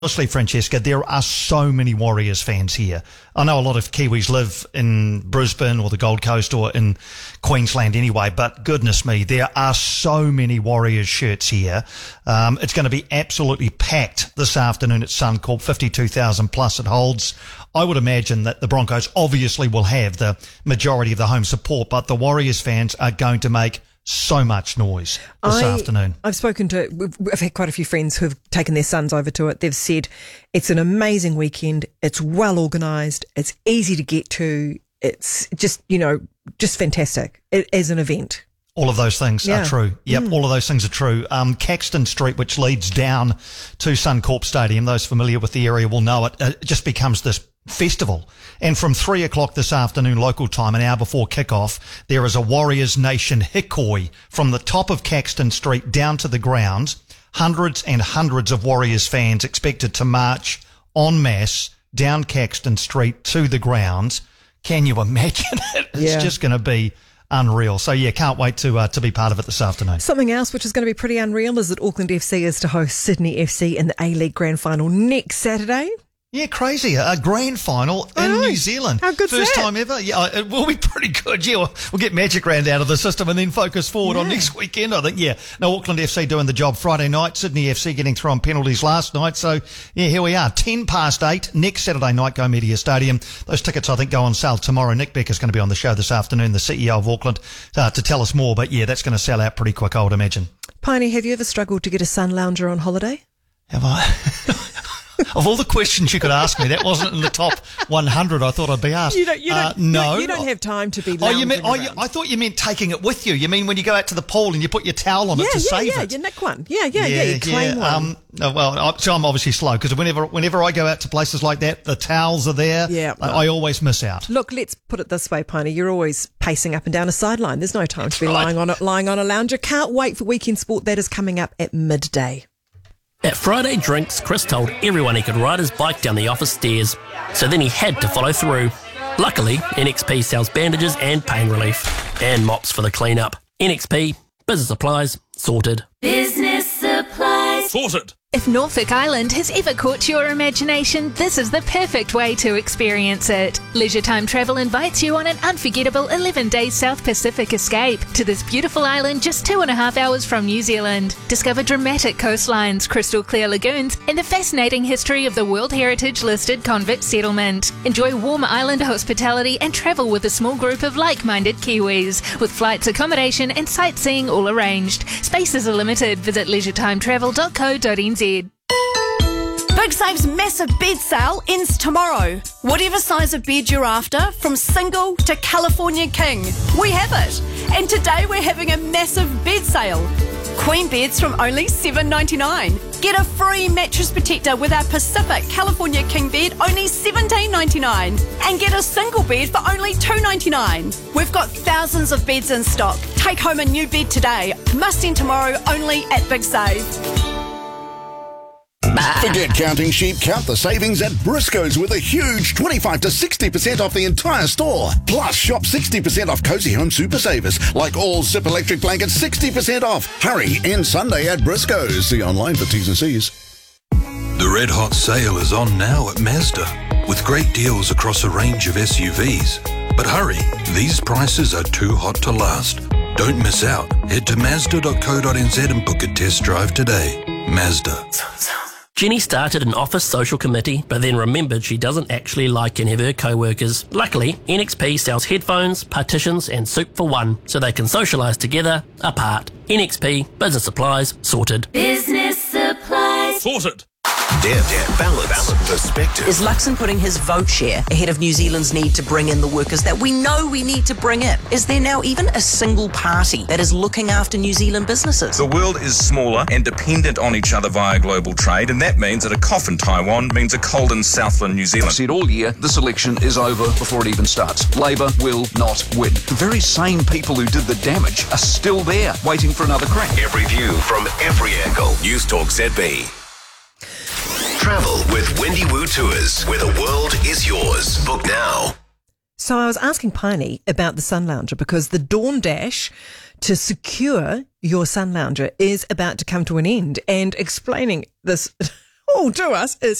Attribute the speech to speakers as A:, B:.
A: Honestly, Francesca, there are so many Warriors fans here. I know a lot of Kiwis live in Brisbane or the Gold Coast or in Queensland anyway, but goodness me, there are so many Warriors shirts here. It's going to be absolutely packed this afternoon at Suncorp, 52,000 plus it holds. I would imagine that the Broncos obviously will have the majority of the home support, but the Warriors fans are going to make so much noise this afternoon.
B: I've had quite a few friends who have taken their sons over to it. They've said it's an amazing weekend. It's well organised. It's easy to get to. It's just fantastic as an event.
A: All of those things are true. Yep, all of those things are true. Caxton Street, which leads down to Suncorp Stadium, those familiar with the area will know it just becomes this festival. And from 3 o'clock this afternoon local time, an hour before kickoff, there is a Warriors Nation hikoi from the top of Caxton Street down to the ground. Hundreds and hundreds of Warriors fans expected to march en masse down Caxton Street to the grounds. Can you imagine it? It's just going to be unreal. So can't wait to be part of it this afternoon.
B: Something else which is going to be pretty unreal is that Auckland FC is to host Sydney FC in the A-League Grand Final next Saturday.
A: Yeah, crazy. A grand final in New Zealand.
B: How good's
A: First
B: that?
A: time ever. Yeah, it will be pretty good. Yeah, we'll get Magic Round out of the system and then focus forward on next weekend, I think. Yeah. No, Auckland FC doing the job Friday night. Sydney FC getting thrown penalties last night. So, here we are. 8:10 next Saturday night, Go Media Stadium. Those tickets, I think, go on sale tomorrow. Nick Becker's going to be on the show this afternoon, the CEO of Auckland, to tell us more. But, that's going to sell out pretty quick, I would imagine.
B: Piney, have you ever struggled to get a sun lounger on holiday?
A: Have I? Of all the questions you could ask me, that wasn't in the top 100 I thought I'd be asked. No.
B: You don't have time to be lounging around.
A: I thought you meant taking it with you. You mean when you go out to the pool and you put your towel on it to save it?
B: Yeah, you nick one. You claim one.
A: So I'm obviously slow because whenever I go out to places like that, the towels are there.
B: Yeah.
A: I always miss out.
B: Look, let's put it this way, Piney. You're always pacing up and down a sideline. There's no time to be lying on a lounger. Can't wait for weekend sport. That is coming up at midday.
C: At Friday Drinks, Chris told everyone he could ride his bike down the office stairs, so then he had to follow through. Luckily, NXP sells bandages and pain relief, and mops for the clean-up. NXP, business supplies, sorted.
D: Business supplies.
C: Sorted.
D: If Norfolk Island has ever caught your imagination, this is the perfect way to experience it. Leisure Time Travel invites you on an unforgettable 11-day South Pacific escape to this beautiful island just 2.5 hours from New Zealand. Discover dramatic coastlines, crystal clear lagoons, and the fascinating history of the World Heritage listed convict settlement. Enjoy warm island hospitality and travel with a small group of like-minded Kiwis, with flights, accommodation, and sightseeing all arranged. Spaces are limited. Visit leisure-timetravel.co.nz.
E: Big Save's massive bed sale ends tomorrow. Whatever size of bed you're after, from single to California King, we have it. And today we're having a massive bed sale. Queen beds from only $7.99. Get a free mattress protector with our Pacific California King bed, only $17.99. And get a single bed for only $2.99. We've got thousands of beds in stock. Take home a new bed today. Must end tomorrow, only at Big Save.
F: Forget counting sheep, count the savings at Briscoe's with a huge 25 to 60% off the entire store. Plus, shop 60% off Cozy Home Super Savers, like all Zip electric blankets, 60% off. Hurry, end Sunday at Briscoe's. See online for T's and C's.
G: The Red Hot sale is on now at Mazda, with great deals across a range of SUVs. But hurry, these prices are too hot to last. Don't miss out. Head to Mazda.co.nz and book a test drive today. Mazda.
C: Jenny started an office social committee, but then remembered she doesn't actually like any of her co-workers. Luckily, NXP sells headphones, partitions and soup for one, so they can socialise together, apart. NXP, business supplies, sorted.
D: Business supplies.
C: Sorted.
H: Balance, perspective.
I: Is Luxon putting his vote share ahead of New Zealand's need to bring in the workers that we know we need to bring in? Is there now even a single party that is looking after New Zealand businesses?
J: The world is smaller and dependent on each other via global trade, and that means that a cough in Taiwan means a cold in Southland New Zealand.
K: I've said all year, this election is over before it even starts. Labour will not win. The very same people who did the damage are still there, waiting for another crack.
H: Every view from every angle. News Talk ZB. Travel with Wendy Wu Tours, where the world is yours. Book now.
B: So I was asking Piney about the Sun Lounger because the Dawn Dash to secure your Sun Lounger is about to come to an end, and explaining this all to us is